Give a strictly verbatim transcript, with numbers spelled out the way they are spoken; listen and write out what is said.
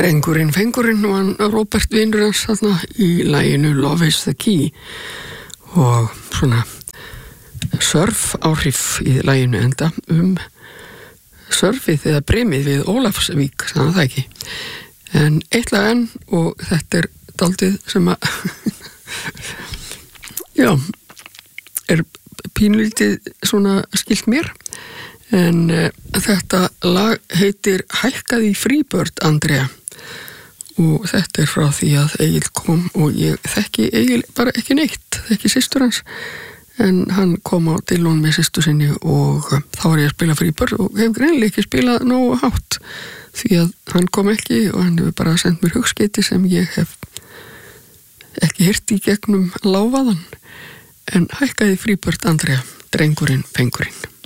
Drengurinn fengurinn og hann Robert vinur hans þarna í laginu Love is the Key og svona surf áhrif í laginu enda um surfið eða brimið við Ólafsvík, þannig að það ekki. En eitt lag enn og þetta er daldið sem að já, er pínlítið svona skilt mér en uh, þetta lag heitir Hækkað í Freebird, Andrea og þetta er frá því að Egill kom og ég þekki Egill bara ekki neitt, þekki systur hans en hann kom á Dillon með systur sinni og þá var ég að spila Freebird og hef greinilega ekki spilað nógu hátt því að hann kom ekki og hann hefur bara sendt mér hugskeiti sem ég hef ekki heyrt í gegnum láfaðan en Hækkað í Freebird, Andrea, Drengurinn fengurinn.